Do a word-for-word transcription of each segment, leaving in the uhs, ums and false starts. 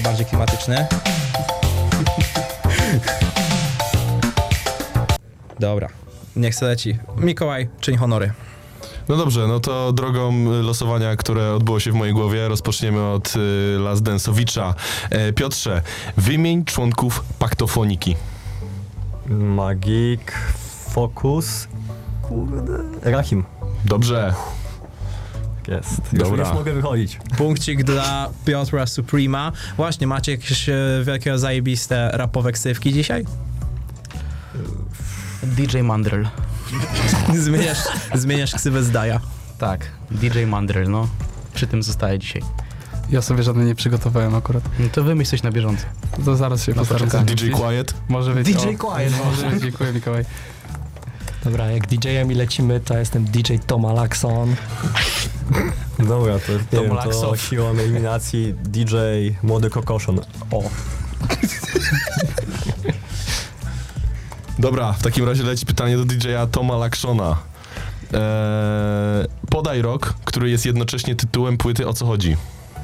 bardziej klimatyczny. Dobra, niech se leci. Mikołaj, czyń honory. No dobrze, no to drogą losowania, które odbyło się w mojej głowie, rozpoczniemy od y, Last Dance'owicza. E, Piotrze, wymień członków Paktofoniki. Magik, Focus, kurde, Rahim. Dobrze. Jest. Już, Dobra. już mogę wychodzić. Punkcik dla Piotra Suprema. Właśnie, macie jakieś e, wielkie, zajebiste rapowe ksywki dzisiaj? D J Mandrel. Zmieniasz, zmieniasz ksywę zdaja. Tak, D J Mandrel, no. Przy tym zostaje dzisiaj. Ja sobie żadnej nie przygotowałem akurat. No to wymyśl coś na bieżąco. To zaraz się postaram. D J Quiet. Może być. D J o, Quiet. Może być, dziękuję Mikołaj. Dobra, jak D J-ami lecimy, to jestem D J Toma Laxon. Dobra, to nie wiem, to Laksow. siłą eliminacji D J Młody Kokoszon. O. Dobra, w takim razie leci pytanie do D J-a Toma Laxona. Eee, podaj rok, który jest jednocześnie tytułem płyty O co chodzi.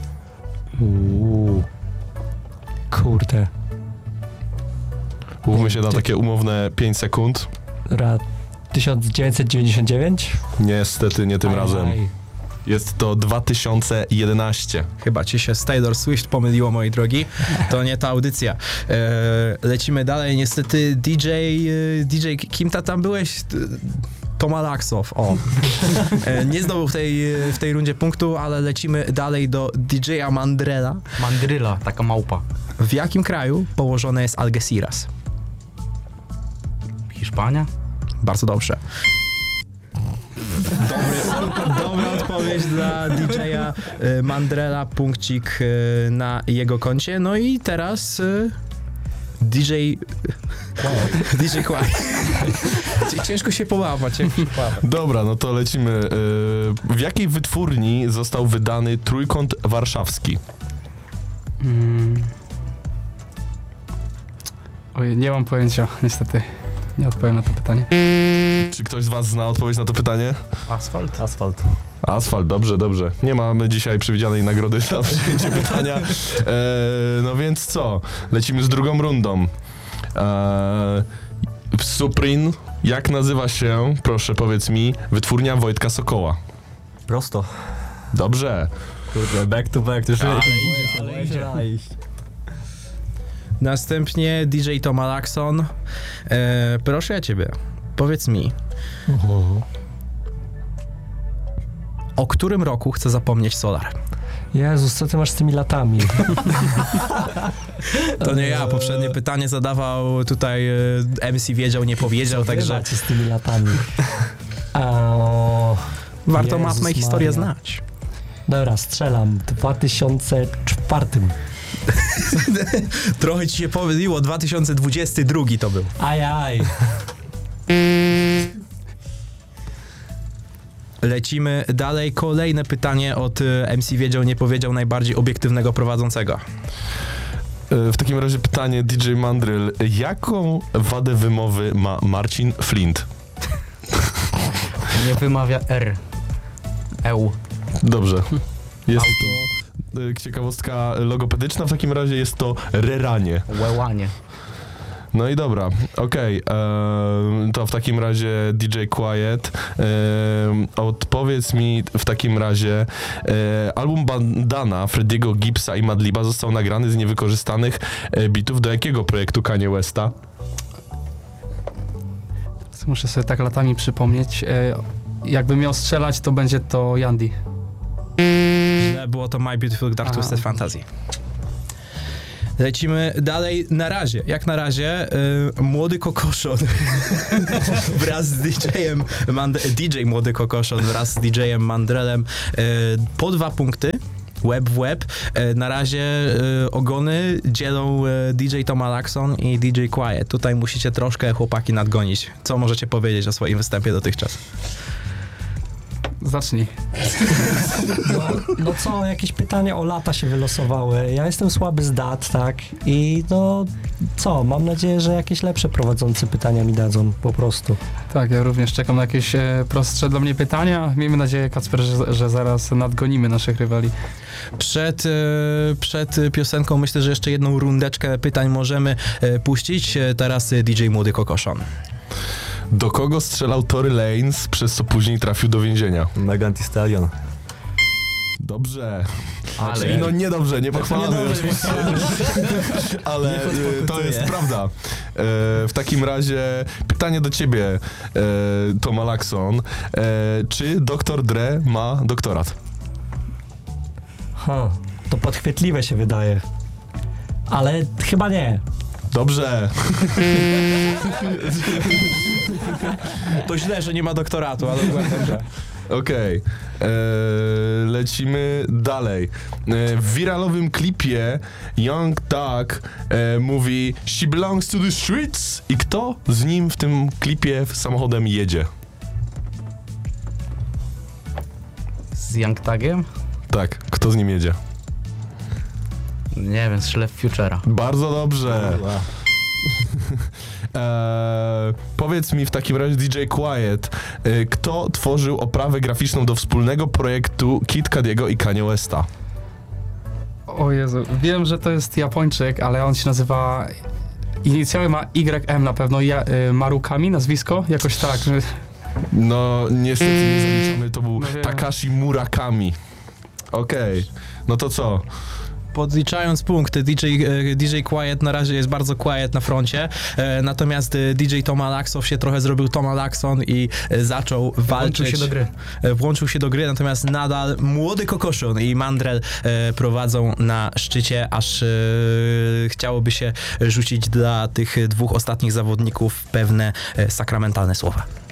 Uuu. Kurde. Mówmy się na takie umowne pięć sekund. Ra... tysiąc dziewięćset dziewięćdziesiąt dziewięć? Niestety nie tym Aj, razem. aj. Jest to dwa tysiące jedenaście. Chyba ci się z Taylor Swift pomyliło, moi drogi. To nie ta audycja. E, lecimy dalej. Niestety D J... e, D J... Kim ta tam byłeś? Toma Laxow. O. E, nie zdobył w tej, w tej rundzie punktu, ale lecimy dalej do D J-a Mandrela. Mandryla, taka małpa. W jakim kraju położone jest Algeciras? Hiszpania? Bardzo dobrze. Dobry, dobra odpowiedź dla D J-a y, Mandrela, punkcik y, na jego koncie. No i teraz y, D J... D J Quiet. Ciężko się połapać, ciężko się połapać. Dobra, no to lecimy. Yy, w jakiej wytwórni został wydany Trójkąt Warszawski? Mm, Oj, nie mam pojęcia, niestety. Nie odpowiem na to pytanie. Czy ktoś z was zna odpowiedź na to pytanie? asfalt? Asfalt. Asfalt, dobrze, dobrze. Nie mamy dzisiaj przewidzianej nagrody za przyjęcie pytania. E, no więc co? Lecimy z drugą rundą. E, Suprin, jak nazywa się, proszę powiedz mi, wytwórnia Wojtka Sokoła? Prosto. Dobrze. Kurde, back to back. To już Ale ale idzie, ale idzie. Następnie D J Toma Laxon. E, proszę ja ciebie, powiedz mi, o którym roku chcę zapomnieć Solar? Jezus, co ty masz z tymi latami? To nie ja, poprzednie pytanie zadawał tutaj e, M C wiedział, nie powiedział, także Macie z tymi latami. O, warto Jezus matmę i historię Maria. znać. dobra, strzelam. dwa tysiące cztery. Trochę ci się pomyliło, dwa tysiące dwudziesty drugi to był. Aj, aj. Lecimy dalej. Kolejne pytanie od e, M C wiedział, nie powiedział, najbardziej obiektywnego prowadzącego. E, w takim razie pytanie D J Mandryl. Jaką wadę wymowy ma Marcin Flint? Nie wymawia R. Eł. Dobrze. Jest to e, ciekawostka logopedyczna, w takim razie jest to reranie. Łełanie. No i dobra, okej, okay. To w takim razie D J Quiet, e, odpowiedz mi w takim razie, e, album Bandana Frediego Gibbsa i Madliba został nagrany z niewykorzystanych e, bitów do jakiego projektu Kanye Westa? Muszę sobie tak latami przypomnieć. E, jakbym miał strzelać, to będzie to Yandy. Źle było to My Beautiful Dark Aha. Twisted Fantasy. Lecimy dalej. Na razie, jak na razie, y, Młody Kokoszon wraz z D J-em Mand- D J Młody Kokoszon wraz z D J-em Mandrelem y, po dwa punkty. Web w web. Y, na razie y, ogony dzielą y, D J Toma Laxon i D J Quiet. Tutaj musicie troszkę chłopaki nadgonić. Co możecie powiedzieć o swoim występie dotychczas? Zacznij. No, no co, jakieś pytania o lata się wylosowały. Ja jestem słaby z dat, tak? I no co, mam nadzieję, że jakieś lepsze prowadzący pytania mi dadzą, po prostu. Tak, ja również czekam na jakieś e, prostsze dla mnie pytania. Miejmy nadzieję, Kacper, że, że zaraz nadgonimy naszych rywali. Przed, e, przed piosenką myślę, że jeszcze jedną rundeczkę pytań możemy e, puścić. E, Teraz e, D J Młody Kokoszon. Do kogo strzelał Tory Lanez, przez co później trafił do więzienia? Megan Thee Stallion. Dobrze. Ale- Czyli no niedobrze, nie pochwalamy oczywiście. Ale e, to jest prawda. E, w takim razie pytanie do ciebie, e, Toma Laxon. E, czy doktor Dre ma doktorat? Ha, to podchwytliwe się wydaje. Ale chyba nie. Dobrze. To źle, że nie ma doktoratu, ale dobrze. Okej. E, Lecimy dalej. E, w wiralowym klipie Young Thug e, mówi "She belongs to the streets" i kto z nim w tym klipie samochodem jedzie? Z Young Thugiem? Tak, kto z nim jedzie? Nie wiem, strzelę w Futura. Bardzo dobrze. Eee, powiedz mi w takim razie, D J Quiet, e, kto tworzył oprawę graficzną do wspólnego projektu Kid Cudiego i Kanye Westa? O Jezu, wiem, że to jest Japończyk, ale on się nazywa... Inicjały ma Y M na pewno, ja, y, Marukami nazwisko? Jakoś tak. No, niestety nie zaliczamy, to był No wiem. Takashi Murakami. Okej, no to co? Podliczając punkty, D J, e, D J Quiet na razie jest bardzo quiet na froncie, e, natomiast e, D J Toma Laxon się trochę zrobił Toma Laxon i e, zaczął walczyć. Włączył się do gry. E, Włączył się do gry, natomiast nadal Młody Kokoszon i Mandrel e, prowadzą na szczycie, aż e, chciałoby się rzucić dla tych dwóch ostatnich zawodników pewne e, sakramentalne słowa.